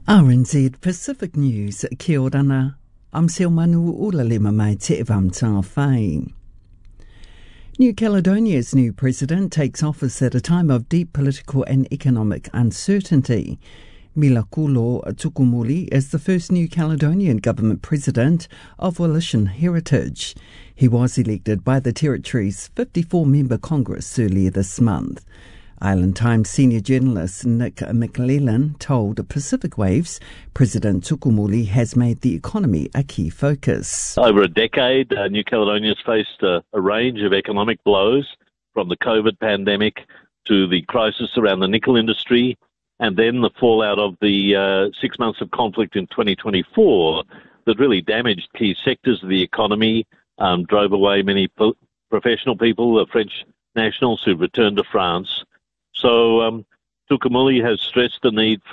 RNZ Pacific News, kia orana. I'm Silmanu Ulalima mai te evamtanga whai. New Caledonia's new president takes office at a time of deep political and economic uncertainty. Milakulo Tukumuli is the first New Caledonian government president of Wallisan heritage. He was elected by the territory's 54-member Congress earlier this month. Island Times senior journalist Nick McLellan told Pacific Waves President Tukumuli has made the economy a key focus. Over a decade, New Caledonia's faced a range of economic blows, from the COVID pandemic to the crisis around the nickel industry, and then the fallout of the 6 months of conflict in 2024 that really damaged key sectors of the economy, drove away many professional people, French nationals who returned to France. So Tukumuli has stressed the need for